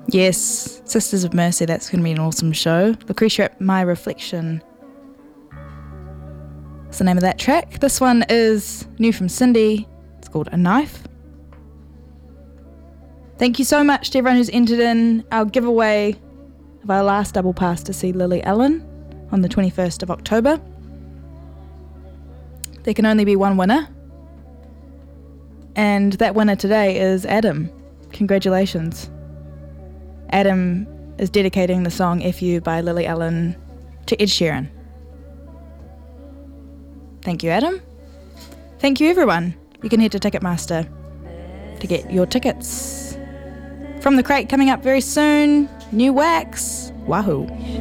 Yes, Sisters of Mercy, that's going to be an awesome show. Lucretia at My Reflection. That's the name of that track. This one is new from Cindy. It's called A Knife. Thank you so much to everyone who's entered in our giveaway of our last double pass to see Lily Allen on the 21st of October. There can only be one winner. And that winner today is Adam. Congratulations. Adam is dedicating the song F You by Lily Allen to Ed Sheeran. Thank you, Adam. Thank you, everyone. You can head to Ticketmaster to get your tickets. From the Crate coming up very soon, new Wax. Wahoo.